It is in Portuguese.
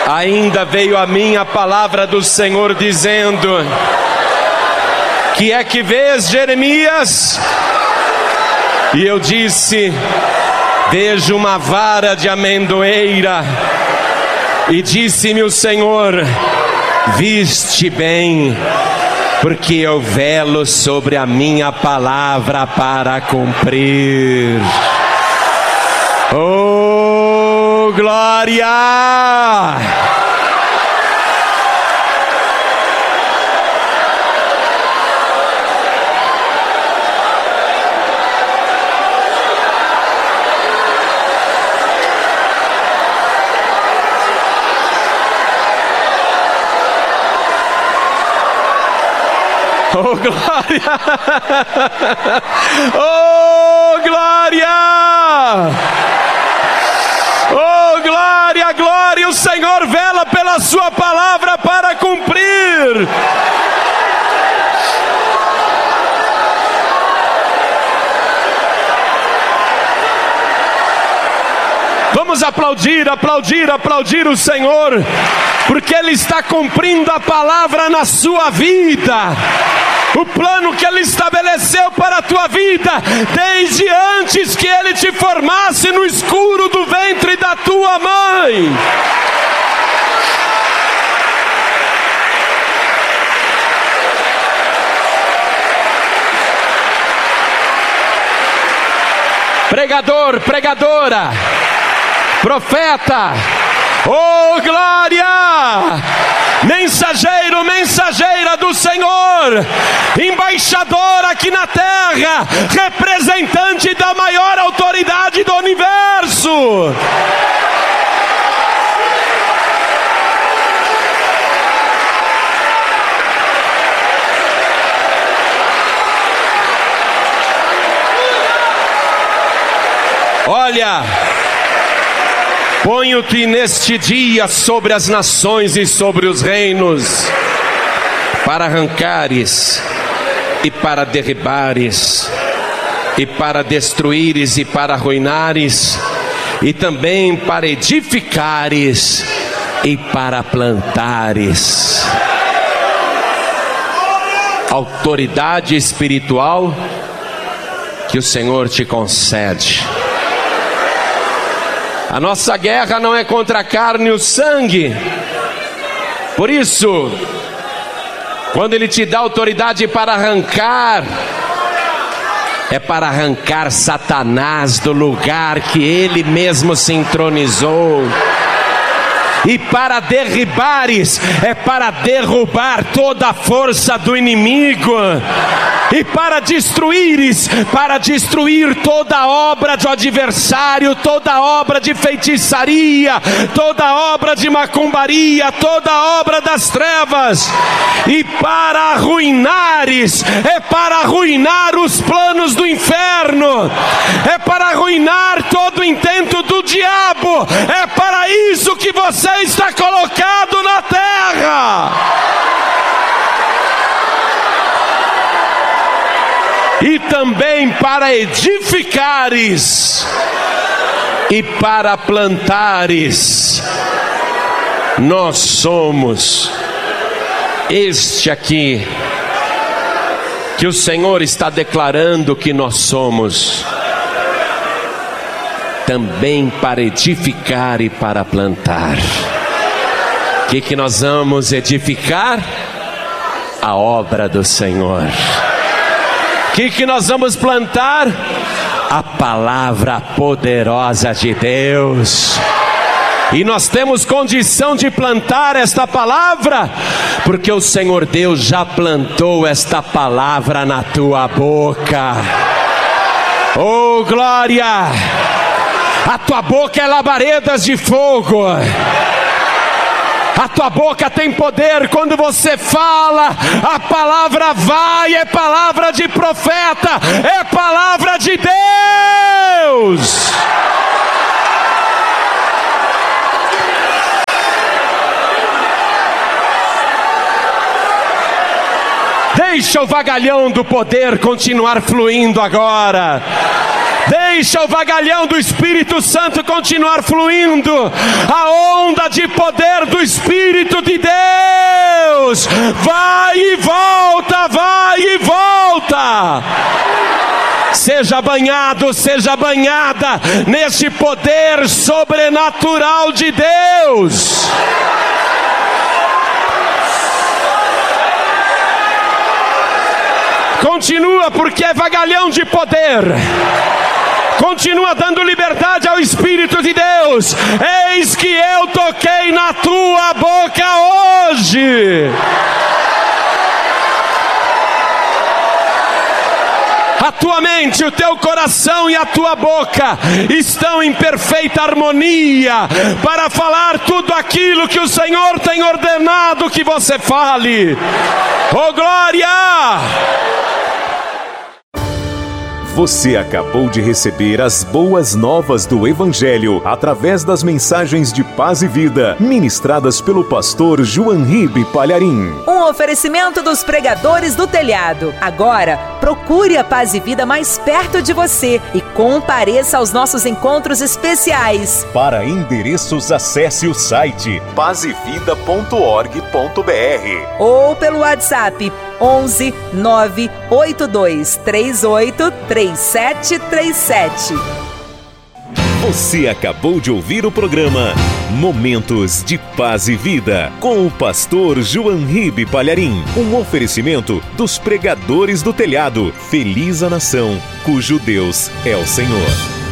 Ainda veio a mim a palavra do Senhor dizendo: que é que vês, Jeremias? E eu disse: vejo uma vara de amendoeira. E disse-me o Senhor: viste bem, porque eu velo sobre a minha palavra para cumprir. Oh, glória! Oh, glória! Oh, glória! Oh, glória, glória! O Senhor vela pela sua palavra para cumprir. Vamos aplaudir, aplaudir, aplaudir o Senhor, porque Ele está cumprindo a palavra na sua vida. O plano que Ele estabeleceu para a tua vida, desde antes que Ele te formasse no escuro do ventre da tua mãe. Pregador, pregadora, profeta, oh glória! Mensageiro, mensageira do Senhor, embaixador aqui na terra, representante da maior autoridade do universo. Olha, ponho-te neste dia sobre as nações e sobre os reinos, para arrancares e para derribares, e para destruíres e para arruinares, e também para edificares e para plantares. Autoridade espiritual que o Senhor te concede. A nossa guerra não é contra a carne e o sangue. Por isso, quando Ele te dá autoridade para arrancar, é para arrancar Satanás do lugar que Ele mesmo se entronizou. E para derribares, é para derrubar toda a força do inimigo. E para destruíres, para destruir toda obra do adversário, toda obra de feitiçaria, toda obra de macumbaria, toda obra das trevas. E para arruinares, é para arruinar os planos do inferno, é para arruinar todo o intento do diabo. É para isso que você está colocado na terra. E também para edificares e para plantares. Nós somos este aqui que o Senhor está declarando que nós somos, também para edificar e para plantar. O que nós vamos edificar? A obra do Senhor. O que nós vamos plantar? A palavra poderosa de Deus. E nós temos condição de plantar esta palavra, porque o Senhor Deus já plantou esta palavra na tua boca. Oh glória! A tua boca é labaredas de fogo. A tua boca tem poder. Quando você fala, a palavra vai. É palavra de profeta, é palavra de Deus. Deixa o vagalhão do poder continuar fluindo agora. Deixa o vagalhão do Espírito Santo continuar fluindo. A onda de poder do Espírito de Deus vai e volta, vai e volta. Seja banhado, seja banhada neste poder sobrenatural de Deus. Continua, porque é vagalhão de poder. Continua dando liberdade ao Espírito de Deus. Eis que eu toquei na tua boca hoje. A tua mente, o teu coração e a tua boca estão em perfeita harmonia para falar tudo aquilo que o Senhor tem ordenado que você fale. Oh, glória! Você acabou de receber as boas novas do Evangelho através das mensagens de paz e vida ministradas pelo pastor João Ribe Palharim. Um oferecimento dos pregadores do telhado. Agora, procure a Paz e Vida mais perto de você e compareça aos nossos encontros especiais. Para endereços, acesse o site pazevida.org.br ou pelo WhatsApp 11 982 38 3737. Você acabou de ouvir o programa Momentos de Paz e Vida com o pastor João Ribe Palharim. Um oferecimento dos pregadores do telhado. Feliz a nação cujo Deus é o Senhor.